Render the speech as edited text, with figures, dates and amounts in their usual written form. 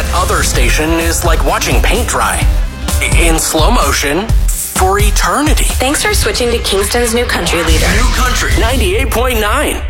other station is like watching paint dry. In slow motion for eternity. Thanks for switching to Kingston's new country leader. New country 98.9.